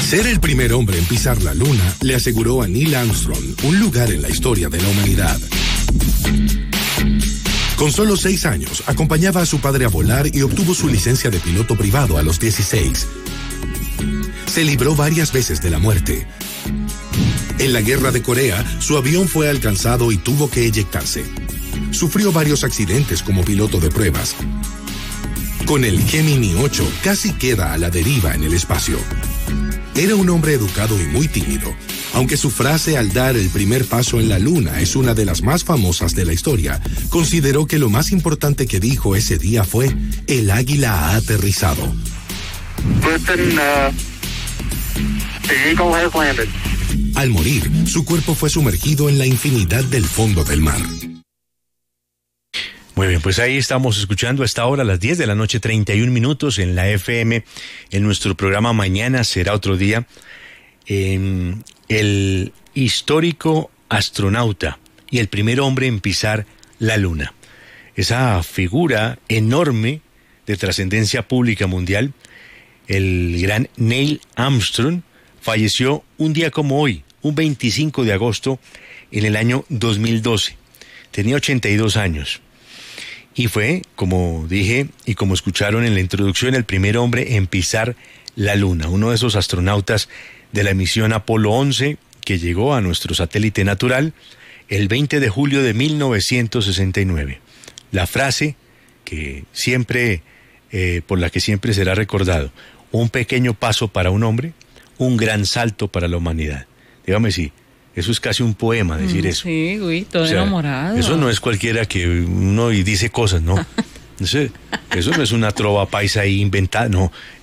Ser el primer hombre en pisar la luna le aseguró a Neil Armstrong un lugar en la historia de la humanidad. Con solo 6 años, acompañaba a su padre a volar y obtuvo su licencia de piloto privado a los 16. Se libró varias veces de la muerte. En la guerra de Corea, su avión fue alcanzado y tuvo que eyectarse. Sufrió varios accidentes como piloto de pruebas. Con el Gemini 8 casi queda a la deriva en el espacio. Era un hombre educado y muy tímido, aunque su frase al dar el primer paso en la luna es una de las más famosas de la historia. Consideró que lo más importante que dijo ese día fue: el águila ha aterrizado. The Eagle has landed. Al morir, su cuerpo fue sumergido en la infinidad del fondo del mar. Muy bien, pues ahí estamos escuchando a esta hora, a las 10 de la noche, 31 minutos en la FM, en nuestro programa Mañana Será Otro Día, el histórico astronauta y el primer hombre en pisar la luna. Esa figura enorme de trascendencia pública mundial, el gran Neil Armstrong, falleció un día como hoy, un 25 de agosto, en el año 2012. Tenía 82 años. Y fue, como dije y como escucharon en la introducción, el primer hombre en pisar la luna, uno de esos astronautas de la misión Apolo 11 que llegó a nuestro satélite natural el 20 de julio de 1969. La frase que siempre, por la que siempre será recordado: un pequeño paso para un hombre, un gran salto para la humanidad. Dígame si eso es casi un poema, decir eso. Sí, uy, todo enamorado. Eso no es cualquiera que uno y dice cosas, ¿no? Eso no es una trova paisa ahí inventada, no.